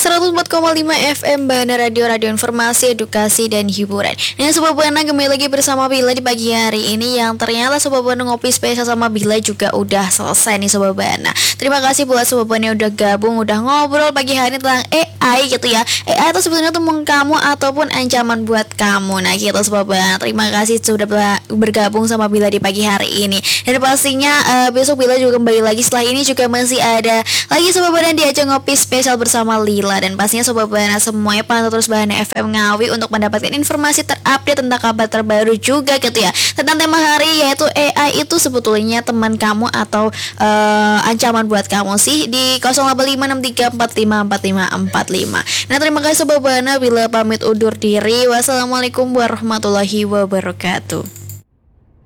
104,5 FM Bana Radio, radio informasi, edukasi, dan hiburan. Nah, Sobat Bana kembali lagi bersama Bila di pagi hari ini. Yang ternyata Sobat Bana ngopi spesial sama Bila juga udah selesai nih Sobat Bana. Terima kasih buat Sobat Bana yang udah gabung, udah ngobrol pagi hari ini tentang AI gitu ya. AI itu sebenarnya tuh kamu ataupun ancaman buat kamu. Nah gitu Sobat Bana, terima kasih sudah bergabung sama Bila di pagi hari ini. Dan pastinya besok Bila juga kembali lagi. Setelah ini juga masih ada lagi Sobat Bana diajak ngopi spesial bersama Lila. Dan pastinya Sobat Bana semuanya pantau terus Bana FM Ngawi untuk mendapatkan informasi terupdate tentang kabar terbaru juga gitu ya. Tentang tema hari yaitu AI itu sebetulnya teman kamu atau ancaman buat kamu sih, di 085634545545. Nah terima kasih Sobat Bana, Bila pamit undur diri. Wassalamualaikum warahmatullahi wabarakatuh.